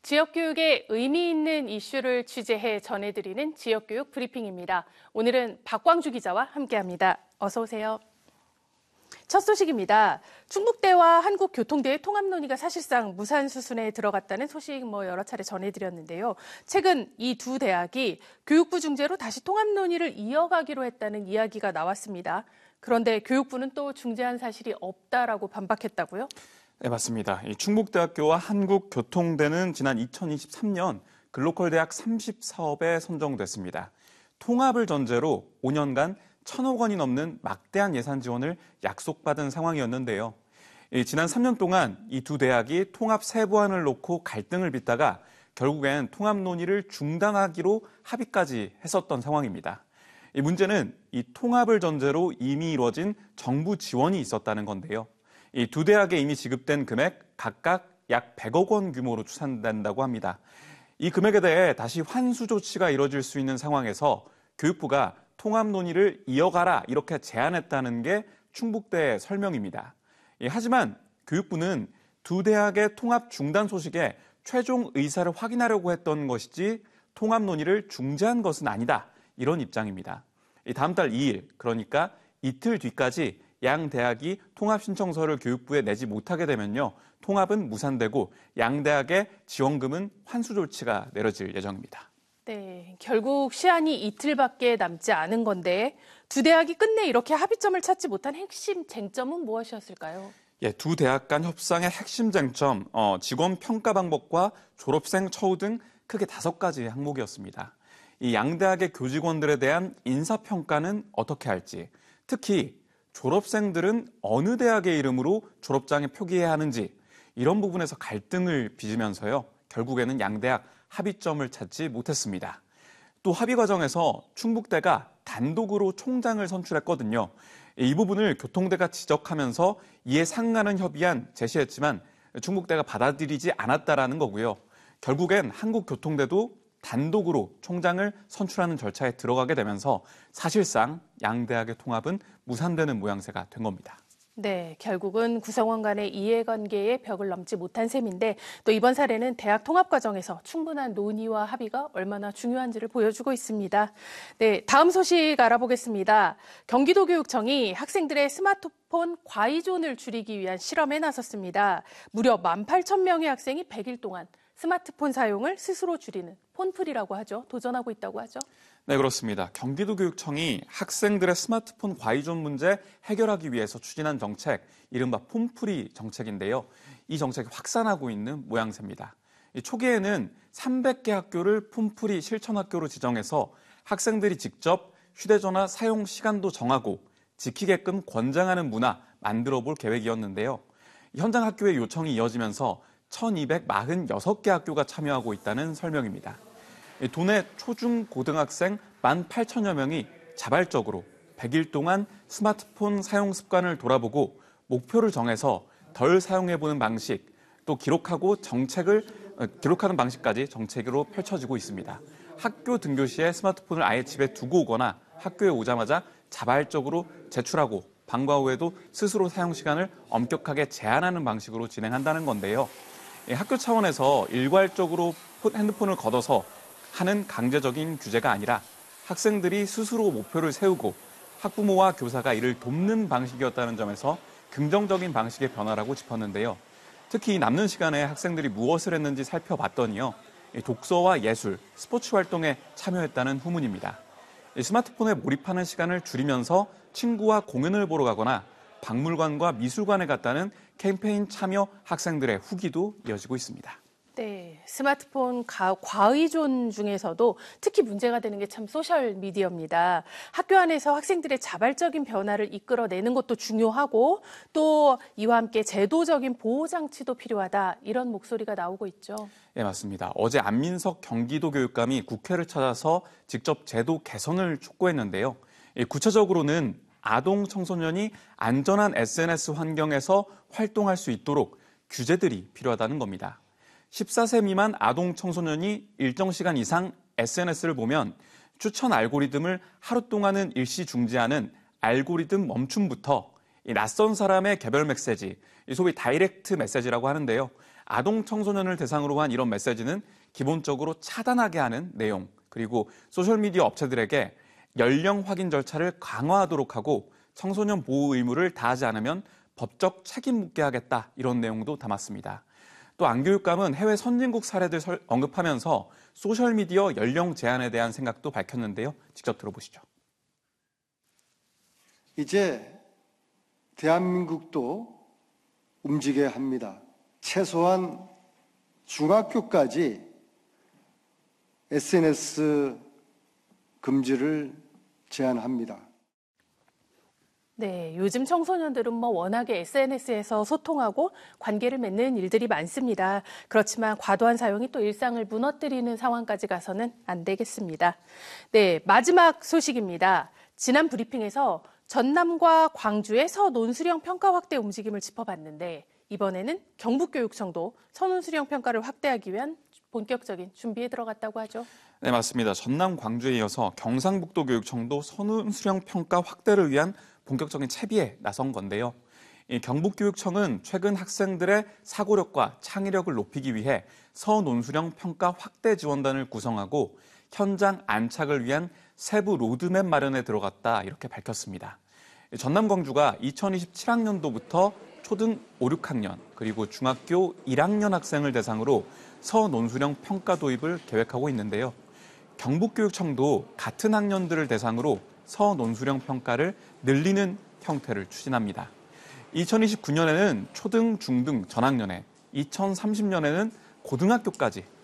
지역교육에 의미 있는 이슈를 취재해 전해드리는 지역교육 브리핑입니다. 오늘은 박광주 기자와 함께합니다. 어서 오세요. 첫 소식입니다. 충북대와 한국교통대의 통합 논의가 사실상 무산수순에 들어갔다는 소식 여러 차례 전해드렸는데요. 최근 이 두 대학이 교육부 중재로 다시 통합 논의를 이어가기로 했다는 이야기가 나왔습니다. 그런데 교육부는 또 중재한 사실이 없다라고 반박했다고요? 네, 맞습니다. 충북대학교와 한국교통대는 지난 2023년 글로컬 대학 30사업에 선정됐습니다. 통합을 전제로 5년간 1,000억 원이 넘는 막대한 예산 지원을 약속받은 상황이었는데요. 지난 3년 동안 이 두 대학이 통합 세부안을 놓고 갈등을 빚다가 결국엔 통합 논의를 중단하기로 합의까지 했었던 상황입니다. 이 문제는 이 통합을 전제로 이미 이루어진 정부 지원이 있었다는 건데요. 이 두 대학에 이미 지급된 금액 각각 약 100억 원 규모로 추산된다고 합니다. 이 금액에 대해 다시 환수 조치가 이뤄질 수 있는 상황에서 교육부가 통합 논의를 이어가라 이렇게 제안했다는 게 충북대의 설명입니다. 하지만 교육부는 두 대학의 통합 중단 소식에 최종 의사를 확인하려고 했던 것이지 통합 논의를 중재한 것은 아니다. 이런 입장입니다. 다음 달 2일, 그러니까 이틀 뒤까지 양 대학이 통합 신청서를 교육부에 내지 못하게 되면요. 통합은 무산되고 양 대학의 지원금은 환수 조치가 내려질 예정입니다. 네, 결국 시한이 이틀밖에 남지 않은 건데 두 대학이 끝내 이렇게 합의점을 찾지 못한 핵심 쟁점은 무엇이었을까요? 두 대학 간 협상의 핵심 쟁점, 직원 평가 방법과 졸업생 처우 등 크게 5가지 항목이었습니다. 이 양 대학의 교직원들에 대한 인사평가는 어떻게 할지, 특히 졸업생들은 어느 대학의 이름으로 졸업장에 표기해야 하는지 이런 부분에서 갈등을 빚으면서요. 결국에는 양 대학 합의점을 찾지 못했습니다. 또 합의 과정에서 충북대가 단독으로 총장을 선출했거든요. 이 부분을 교통대가 지적하면서 이에 상응하는 협의안 제시했지만 충북대가 받아들이지 않았다라는 거고요. 결국엔 한국교통대도 단독으로 총장을 선출하는 절차에 들어가게 되면서 사실상 양 대학의 통합은 무산되는 모양새가 된 겁니다. 네, 결국은 구성원 간의 이해관계의 벽을 넘지 못한 셈인데 또 이번 사례는 대학 통합 과정에서 충분한 논의와 합의가 얼마나 중요한지를 보여주고 있습니다. 네, 다음 소식 알아보겠습니다. 경기도교육청이 학생들의 스마트폰 과의존을 줄이기 위한 실험에 나섰습니다. 무려 18,000명의 학생이 100일 동안 스마트폰 사용을 스스로 줄이는 폰프리라고 하죠. 도전하고 있다고 하죠. 네, 그렇습니다. 경기도교육청이 학생들의 스마트폰 과의존 문제 해결하기 위해서 추진한 정책, 이른바 폰프리 정책인데요. 이 정책이 확산하고 있는 모양새입니다. 초기에는 300개 학교를 폰프리 실천 학교로 지정해서 학생들이 직접 휴대전화 사용 시간도 정하고 지키게끔 권장하는 문화 만들어 볼 계획이었는데요. 현장 학교의 요청이 이어지면서 1,246개 학교가 참여하고 있다는 설명입니다. 도내 초중 고등학생 18,000여 명이 자발적으로 100일 동안 스마트폰 사용 습관을 돌아보고 목표를 정해서 덜 사용해보는 방식, 또 기록하는 방식까지 정책으로 펼쳐지고 있습니다. 학교 등교 시에 스마트폰을 아예 집에 두고 오거나 학교에 오자마자 자발적으로 제출하고 방과 후에도 스스로 사용 시간을 엄격하게 제한하는 방식으로 진행한다는 건데요. 학교 차원에서 일괄적으로 핸드폰을 걷어서 하는 강제적인 규제가 아니라 학생들이 스스로 목표를 세우고 학부모와 교사가 이를 돕는 방식이었다는 점에서 긍정적인 방식의 변화라고 짚었는데요. 특히 남는 시간에 학생들이 무엇을 했는지 살펴봤더니요. 독서와 예술, 스포츠 활동에 참여했다는 후문입니다. 스마트폰에 몰입하는 시간을 줄이면서 친구와 공연을 보러 가거나 박물관과 미술관에 갔다는 캠페인 참여 학생들의 후기도 이어지고 있습니다. 네, 스마트폰 과의존 중에서도 특히 문제가 되는 게 참 소셜미디어입니다. 학교 안에서 학생들의 자발적인 변화를 이끌어내는 것도 중요하고 또 이와 함께 제도적인 보호장치도 필요하다 이런 목소리가 나오고 있죠. 네, 맞습니다. 어제 안민석 경기도교육감이 국회를 찾아서 직접 제도 개선을 촉구했는데요. 구체적으로는 아동 청소년이 안전한 SNS 환경에서 활동할 수 있도록 규제들이 필요하다는 겁니다. 14세 미만 아동 청소년이 일정 시간 이상 SNS를 보면 추천 알고리즘을 하루 동안은 일시 중지하는 알고리즘 멈춤부터 이 낯선 사람의 개별 메시지, 소위 다이렉트 메시지라고 하는데요. 아동 청소년을 대상으로 한 이런 메시지는 기본적으로 차단하게 하는 내용, 그리고 소셜미디어 업체들에게 연령 확인 절차를 강화하도록 하고 청소년 보호 의무를 다하지 않으면 법적 책임 묻게 하겠다, 이런 내용도 담았습니다. 또 안교육감은 해외 선진국 사례들 언급하면서 소셜미디어 연령 제한에 대한 생각도 밝혔는데요. 직접 들어보시죠. 이제 대한민국도 움직여야 합니다. 최소한 중학교까지 SNS 금지를 제한합니다. 네, 요즘 청소년들은 워낙에 SNS에서 소통하고 관계를 맺는 일들이 많습니다. 그렇지만 과도한 사용이 또 일상을 무너뜨리는 상황까지 가서는 안 되겠습니다. 네, 마지막 소식입니다. 지난 브리핑에서 전남과 광주의 서논수령 평가 확대 움직임을 짚어봤는데 이번에는 경북교육청도 서논수령 평가를 확대하기 위한 본격적인 준비에 들어갔다고 하죠. 네, 맞습니다. 전남, 광주에 이어서 경상북도 교육청도 서논수령 평가 확대를 위한 본격적인 채비에 나선 건데요. 이 경북교육청은 최근 학생들의 사고력과 창의력을 높이기 위해 서논수령 평가 확대 지원단을 구성하고 현장 안착을 위한 세부 로드맵 마련에 들어갔다, 이렇게 밝혔습니다. 전남, 광주가 2027학년도부터 초등 5, 6학년 그리고 중학교 1학년 학생을 대상으로 서논수령 평가 도입을 계획하고 있는데요. 경북교육청도 같은 학년들을 대상으로 서논수령 평가를 늘리는 형태를 추진합니다. 2029년에는 초등, 중등 전학년에, 2030년에는 고등학교까지